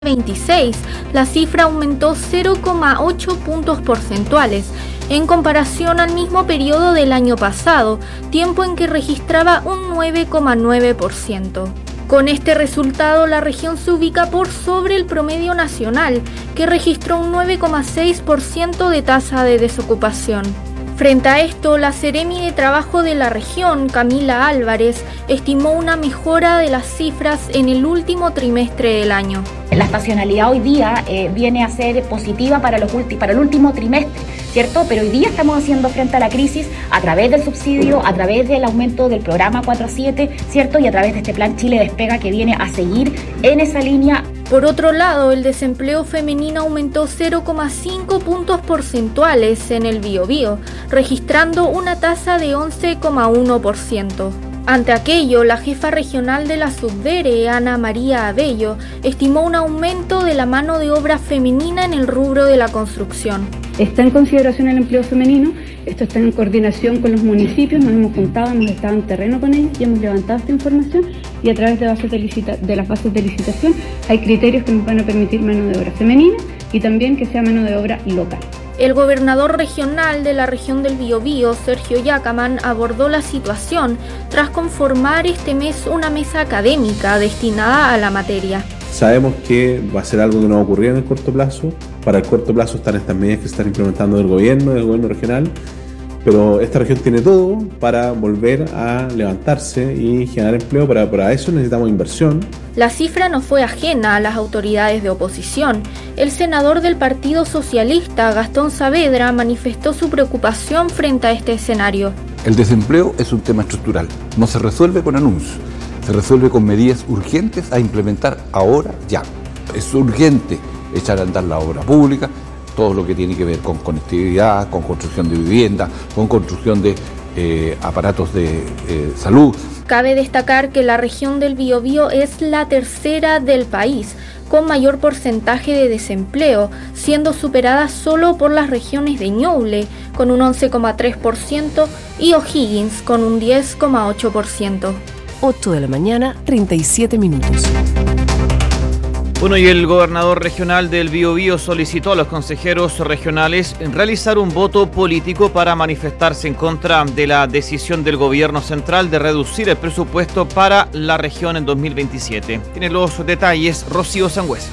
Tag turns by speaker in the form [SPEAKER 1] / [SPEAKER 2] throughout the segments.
[SPEAKER 1] 2026, la cifra aumentó 0,8 puntos porcentuales en comparación al mismo periodo del año pasado, tiempo en que registraba un 9,9%. Con este resultado, la región se ubica por sobre el promedio nacional, que registró un 9,6% de tasa de desocupación. Frente a esto, la Seremi de Trabajo de la región, Camila Álvarez, estimó una mejora de las cifras en el último trimestre del año.
[SPEAKER 2] La estacionalidad hoy día viene a ser positiva para el último trimestre, ¿cierto? Pero hoy día estamos haciendo frente a la crisis a través del subsidio, a través del aumento del programa 4.7, ¿cierto? Y a través de este plan Chile Despega que viene a seguir en esa línea.
[SPEAKER 1] Por otro lado, el desempleo femenino aumentó 0,5 puntos porcentuales en el Biobío, registrando una tasa de 11,1%. Ante aquello, la jefa regional de la Subdere, Ana María Abello, estimó un aumento de la mano de obra femenina en el rubro de la construcción.
[SPEAKER 3] Está en consideración el empleo femenino, esto está en coordinación con los municipios, nos hemos juntado, hemos estado en terreno con ellos y hemos levantado esta información y a través de las bases de licitación hay criterios que nos van a permitir mano de obra femenina y también que sea mano de obra local.
[SPEAKER 1] El gobernador regional de la región del Biobío, Sergio Yacamán, abordó la situación tras conformar este mes una mesa académica destinada a la materia.
[SPEAKER 4] Sabemos que va a ser algo que no va a ocurrir en el corto plazo. Para el corto plazo están estas medidas que se están implementando del gobierno regional, pero esta región tiene todo para volver a levantarse y generar empleo. Para eso necesitamos inversión.
[SPEAKER 1] La cifra no fue ajena a las autoridades de oposición. El senador del Partido Socialista, Gastón Saavedra, manifestó su preocupación frente a este escenario.
[SPEAKER 5] El desempleo es un tema estructural, no se resuelve con anuncios, se resuelve con medidas urgentes a implementar ahora ya. Es urgente echar a andar la obra pública, todo lo que tiene que ver con conectividad, con construcción de vivienda, con construcción de aparatos de salud.
[SPEAKER 1] Cabe destacar que la región del Biobío es la tercera del país, con mayor porcentaje de desempleo, siendo superada solo por las regiones de Ñuble, con un 11,3%, y O'Higgins, con un 10,8%.
[SPEAKER 6] 8 de la mañana, 37 minutos.
[SPEAKER 7] Bueno, y el gobernador regional del Biobío solicitó a los consejeros regionales realizar un voto político para manifestarse en contra de la decisión del gobierno central de reducir el presupuesto para la región en 2027. Tiene los detalles Rocío Sangüesa.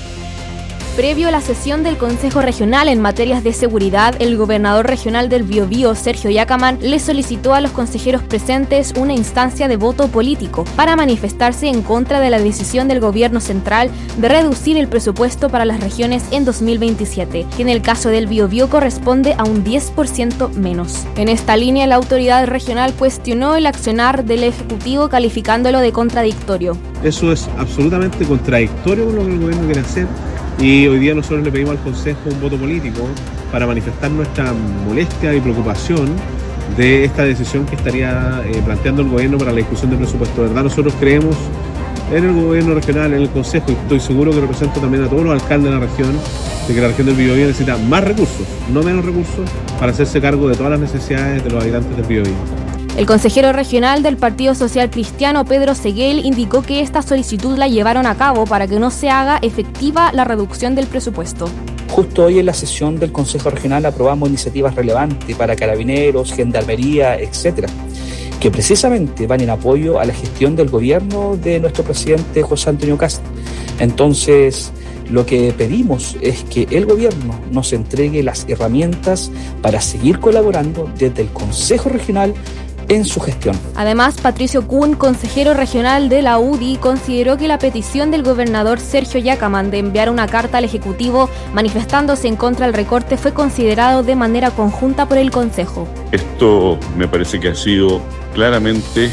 [SPEAKER 8] Previo a la sesión del Consejo Regional en materias de seguridad, el gobernador regional del Biobío, Sergio Yacamán, le solicitó a los consejeros presentes una instancia de voto político para manifestarse en contra de la decisión del gobierno central de reducir el presupuesto para las regiones en 2027, que en el caso del Biobío corresponde a un 10% menos. En esta línea, la autoridad regional cuestionó el accionar del Ejecutivo calificándolo de contradictorio.
[SPEAKER 4] Eso es absolutamente contradictorio con lo que el gobierno quiere hacer. Y hoy día nosotros le pedimos al Consejo un voto político para manifestar nuestra molestia y preocupación de esta decisión que estaría planteando el gobierno para la discusión del presupuesto. De verdad, nosotros creemos en el gobierno regional, en el Consejo, y estoy seguro que represento también a todos los alcaldes de la región, de que la región del Biobío necesita más recursos, no menos recursos, para hacerse cargo de todas las necesidades de los habitantes del Biobío.
[SPEAKER 8] El consejero regional del Partido Social Cristiano, Pedro Seguel, indicó que esta solicitud la llevaron a cabo para que no se haga efectiva la reducción del presupuesto.
[SPEAKER 9] Justo hoy en la sesión del Consejo Regional aprobamos iniciativas relevantes para carabineros, gendarmería, etcétera, que precisamente van en apoyo a la gestión del gobierno de nuestro presidente José Antonio Kast. Entonces, lo que pedimos es que el gobierno nos entregue las herramientas para seguir colaborando desde el Consejo Regional en su gestión.
[SPEAKER 8] Además, Patricio Kuhn, consejero regional de la UDI, consideró que la petición del gobernador Sergio Yacamán de enviar una carta al Ejecutivo manifestándose en contra del recorte fue considerado de manera conjunta por el Consejo.
[SPEAKER 10] Esto me parece que ha sido claramente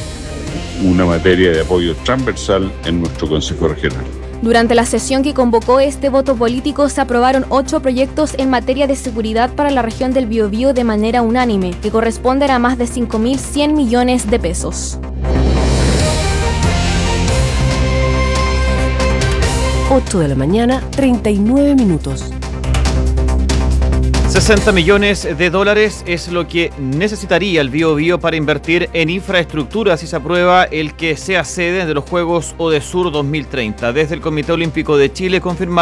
[SPEAKER 10] una materia de apoyo transversal en nuestro Consejo Regional.
[SPEAKER 8] Durante la sesión que convocó este voto político se aprobaron 8 proyectos en materia de seguridad para la región del Biobío de manera unánime, que corresponden a más de 5.100 millones de pesos.
[SPEAKER 6] 8 de la mañana, 39 minutos.
[SPEAKER 7] $60 millones es lo que necesitaría el Biobío para invertir en infraestructura si se aprueba el que sea sede de los Juegos ODESUR 2030. Desde el Comité Olímpico de Chile confirmaron